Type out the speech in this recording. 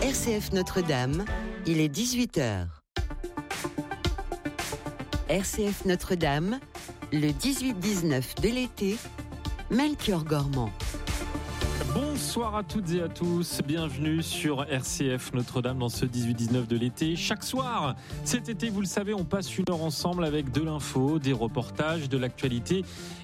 RCF Notre-Dame, il est 18h. RCF Notre-Dame, le 18-19 de l'été, Melchior Gormand. Bonsoir à toutes et à tous, bienvenue sur RCF Notre-Dame dans ce 18-19 de l'été. Chaque soir, cet été, vous le savez, on passe une heure ensemble avec de l'info, des reportages, de l'actualité